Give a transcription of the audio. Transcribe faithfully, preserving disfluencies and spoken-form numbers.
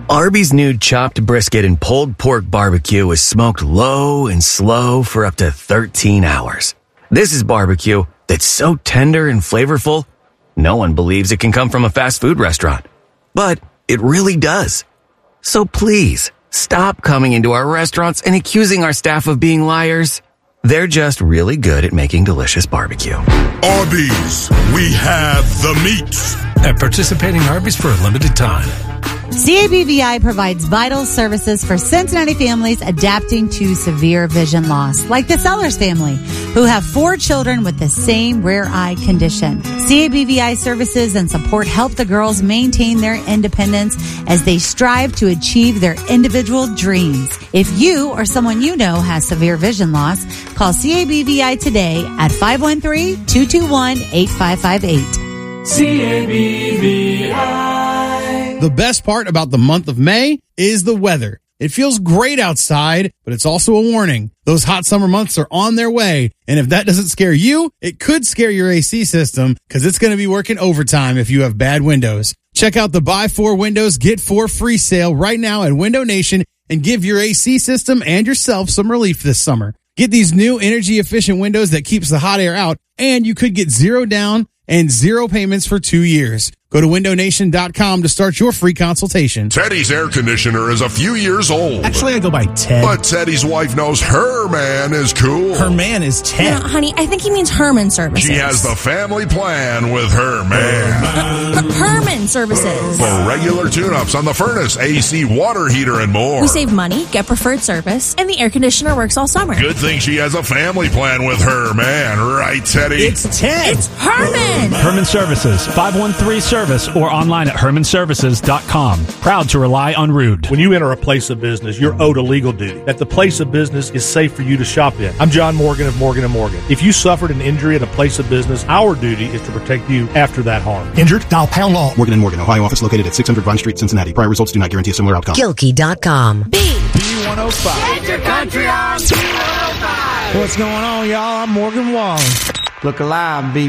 Arby's new chopped brisket and pulled pork barbecue is smoked low and slow for up to thirteen hours. This is barbecue that's so tender and flavorful, no one believes it can come from a fast food restaurant. But it really does. So please, stop coming into our restaurants and accusing our staff of being liars. They're just really good at making delicious barbecue. Arby's, we have the meats. At participating Arby's for a limited time. C A B V I provides vital services for Cincinnati families adapting to severe vision loss, like the Sellers family, who have four children with the same rare eye condition. C A B V I services and support help the girls maintain their independence as they strive to achieve their individual dreams. If you or someone you know has severe vision loss, call C A B V I today at five one three, two two one, eight five five eight. C A B V I. The best part about the month of May is the weather. It feels great outside, but it's also a warning. Those hot summer months are on their way. And if that doesn't scare you, it could scare your A C system because it's going to be working overtime if you have bad windows. Check out the Buy Four Windows, Get Four Free sale right now at Window Nation and give your A C system and yourself some relief this summer. Get these new energy efficient windows that keeps the hot air out, and you could get zero down and zero payments for two years. Go to window nation dot com to start your free consultation. Teddy's air conditioner is a few years old. Actually, I go by Ted. But Teddy's wife knows her man is cool. Her man is Ted. No, honey, I think he means Herman Services. She has the family plan with her man. Her- Herman Services. For regular tune-ups on the furnace, A C, water heater, and more. We save money, get preferred service, and the air conditioner works all summer. Good thing she has a family plan with her man. Right, Teddy? It's Ted. It's Herman. Herman Services, five one three service or online at herman services dot com. Proud to rely on Rude. When you enter a place of business, you're owed a legal duty, that the place of business is safe for you to shop in. I'm John Morgan of Morgan and Morgan. If you suffered an injury at a place of business, our duty is to protect you after that harm. Injured? Dial pound law. Morgan and Morgan, Ohio office located at six hundred Vine Street, Cincinnati. Prior results do not guarantee a similar outcome. Gilkey dot com. B. B one oh five. Get your country on B one oh five. What's going on, y'all? I'm Morgan Wallen. Look alive, B